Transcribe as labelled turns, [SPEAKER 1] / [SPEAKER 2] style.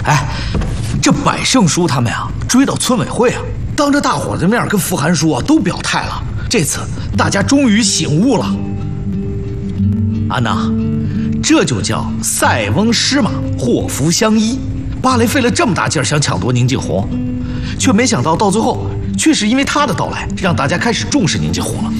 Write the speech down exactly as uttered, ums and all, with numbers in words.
[SPEAKER 1] 哎，这百胜叔他们呀，追到村委会啊，当着大伙的面跟傅寒叔啊都表态了。这次大家终于醒悟了。安娜，这就叫塞翁失马，祸福相依。芭蕾费了这么大劲儿想抢夺宁静红，却没想到到最后，却是因为他的到来，让大家开始重视宁静红了。